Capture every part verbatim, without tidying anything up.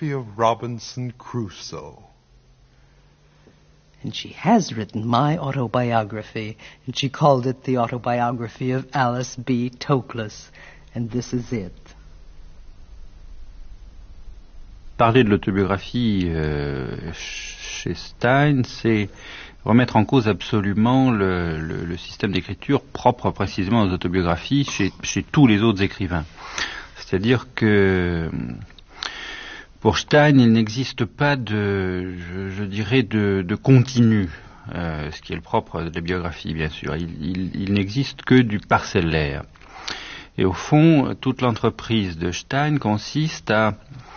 autobiography of Robinson Crusoe. And she has written my autobiography, and she called it the autobiography of Alice B. Toklas, and this is it. Parler de l'autobiographie euh, chez Stein, c'est remettre en cause absolument le, le, le système d'écriture propre précisément aux autobiographies chez, chez tous les autres écrivains. C'est-à-dire que pour Stein, il n'existe pas de, je, je dirais, de, de continu, euh, ce qui est le propre de la biographie, bien sûr. Il, il, il n'existe que du parcellaire. Et au fond, toute l'entreprise de Stein consiste à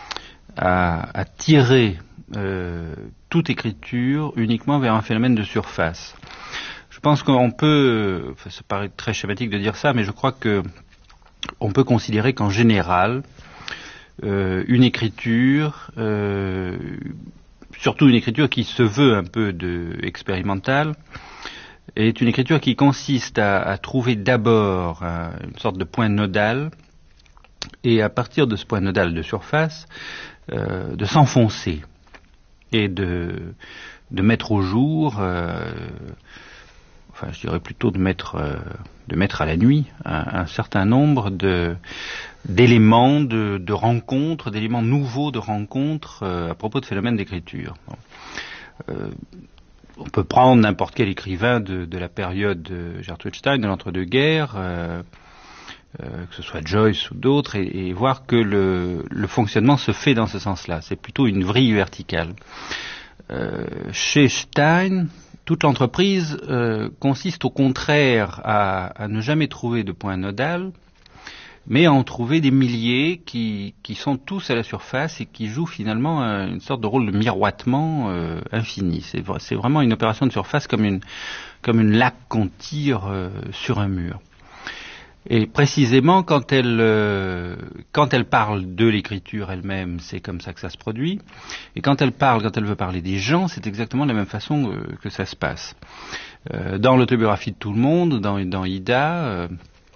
À, à tirer euh, toute écriture uniquement vers un phénomène de surface. Je pense qu'on peut, enfin, ça paraît très schématique de dire ça, mais je crois que on peut considérer qu'en général, euh, une écriture, euh, surtout une écriture qui se veut un peu de, expérimentale, est une écriture qui consiste à, à trouver d'abord un, une sorte de point nodal, et à partir de ce point nodal de surface, Euh, de s'enfoncer et de, de mettre au jour, euh, enfin je dirais plutôt de mettre, euh, de mettre à la nuit un, un certain nombre de, d'éléments de, de rencontres, d'éléments nouveaux de rencontres euh, à propos de phénomènes d'écriture. Bon. Euh, on peut prendre n'importe quel écrivain de, de la période de Gertrude Stein, de l'entre-deux-guerres, euh, Euh, que ce soit Joyce ou d'autres, et, et voir que le, le fonctionnement se fait dans ce sens-là. C'est plutôt une vrille verticale. Euh, chez Stein, toute l'entreprise euh, consiste au contraire à, à ne jamais trouver de point nodal, mais à en trouver des milliers qui, qui sont tous à la surface et qui jouent finalement euh, une sorte de rôle de miroitement euh, infini. C'est, c'est vraiment une opération de surface comme une, comme une laque qu'on tire euh, sur un mur. Et précisément, quand elle, euh, quand elle parle de l'écriture elle-même, c'est comme ça que ça se produit. Et quand elle parle, quand elle veut parler des gens, c'est exactement de la même façon euh, que ça se passe. Euh, dans l'autobiographie de tout le monde, dans, dans Ida, euh,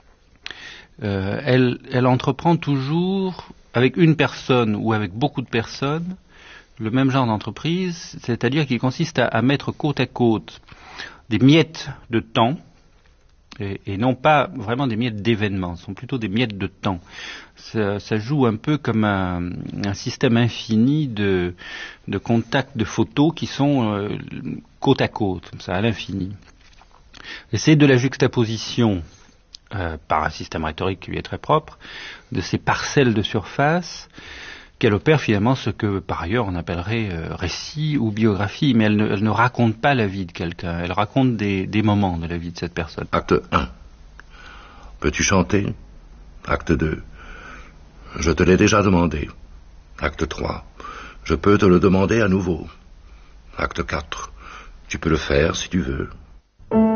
euh, elle, elle entreprend toujours, avec une personne ou avec beaucoup de personnes, le même genre d'entreprise, c'est-à-dire qu'il consiste à, à mettre côte à côte des miettes de temps, Et, et non pas vraiment des miettes d'événements, ce sont plutôt des miettes de temps. Ça, ça joue un peu comme un, un système infini de, de contacts de photos qui sont euh, côte à côte, comme ça, à l'infini. Et c'est de la juxtaposition, euh, par un système rhétorique qui lui est très propre, de ces parcelles de surface qu'elle opère finalement ce que par ailleurs on appellerait euh, récit ou biographie, mais elle ne, elle ne raconte pas la vie de quelqu'un, elle raconte des, des moments de la vie de cette personne. Acte un. Peux-tu chanter? Acte deux. Je te l'ai déjà demandé. Acte trois. Je peux te le demander à nouveau. Acte quatre. Tu peux le faire si tu veux.